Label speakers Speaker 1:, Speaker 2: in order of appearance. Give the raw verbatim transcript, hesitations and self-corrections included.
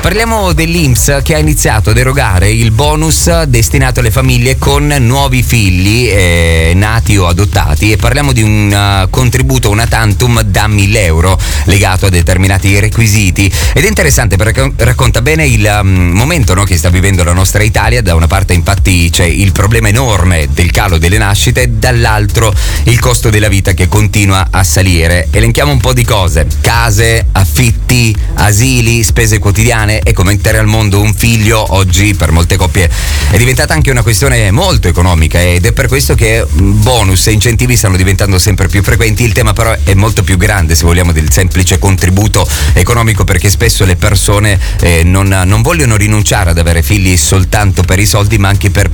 Speaker 1: parliamo dell'I N P S che ha iniziato ad erogare il bonus destinato alle famiglie con nuovi figli eh, nati o adottati, e parliamo di un uh, contributo una tantum da mille euro legato a determinati requisiti. Ed è interessante perché racconta bene il um, momento, no, che sta vivendo la nostra Italia. Da una parte infatti c'è il problema enorme del calo delle nascite, dall'altro il costo della vita che continua a salire. Elenchiamo un po' di cose: case, affitti, asili, spese quotidiane. Ecco, mettere al mondo un figlio oggi per molte coppie è diventata anche una questione molto economica, ed è per questo che bonus e incentivi stanno diventando sempre più frequenti. Il tema però è molto più grande, se vogliamo, del semplice contributo economico, perché spesso le persone eh, non, non vogliono rinunciare ad avere figli soltanto per i soldi, ma anche per